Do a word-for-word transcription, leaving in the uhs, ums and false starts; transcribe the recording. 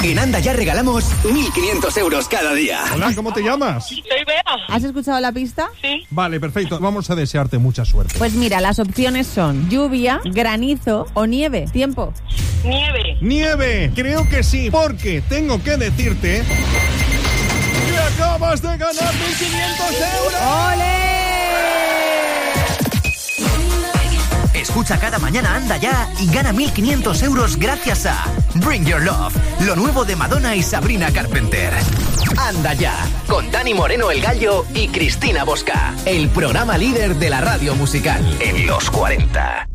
En Anda Ya regalamos mil quinientos euros cada día. Hola, ¿cómo te llamas? Soy Bea. ¿Has escuchado la pista? Sí. Vale, perfecto. Vamos a desearte mucha suerte. Pues mira, las opciones son lluvia, granizo o nieve. Tiempo. Nieve. ¡Nieve! Creo que sí, porque tengo que decirte que acabas de ganar mil quinientos euros. ¡Ole! Escucha cada mañana Anda Ya y gana mil quinientos euros gracias a Bring Your Love, lo nuevo de Madonna y Sabrina Carpenter. Anda Ya, con Dani Moreno el Gallo y Cristina Bosca, el programa líder de la radio musical en los cuarenta.